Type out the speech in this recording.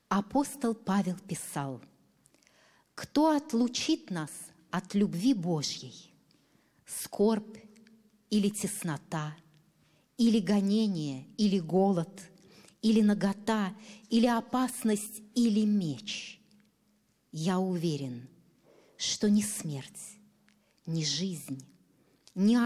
Апостол Павел писал: «Кто отлучит нас от любви Божьей? Скорбь или теснота, или гонение, или голод, или нагота, или опасность, или меч? Я уверен, что ни смерть, ни жизнь, ни